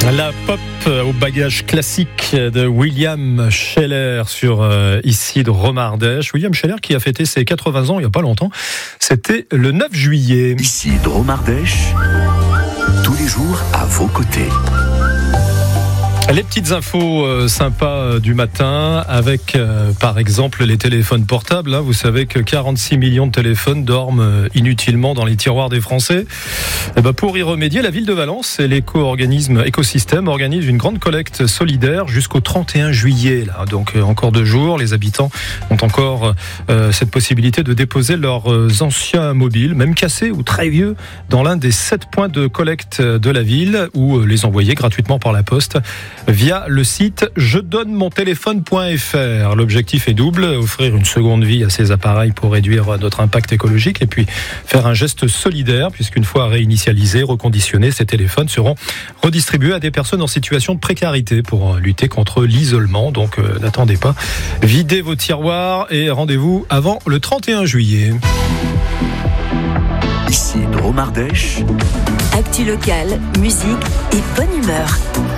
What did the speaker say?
La pop au bagage classique de William Scheller sur ici de Romardèche. William Scheller qui a fêté ses 80 ans il n'y a pas longtemps. C'était le 9 juillet. Ici de Romardèche, tous les jours à vos côtés. Les petites infos sympas du matin avec par exemple les téléphones portables. Vous savez que 46 millions de téléphones dorment inutilement dans les tiroirs des Français. Pour y remédier, la ville de Valence et l'éco-organisme Écosystème organisent une grande collecte solidaire jusqu'au 31 juillet. Donc encore 2 jours, les habitants ont encore cette possibilité de déposer leurs anciens mobiles, même cassés ou très vieux, dans l'un des 7 points de collecte de la ville ou les envoyer gratuitement par la poste via le site jedonnemontéléphone.fr. L'objectif est double, offrir une seconde vie à ces appareils pour réduire notre impact écologique et puis faire un geste solidaire puisqu'une fois réinitialisés, reconditionnés, ces téléphones seront redistribués à des personnes en situation de précarité pour lutter contre l'isolement. Donc n'attendez pas, videz vos tiroirs et rendez-vous avant le 31 juillet. Ici de Romardèche. Actu locale, musique et bonne humeur.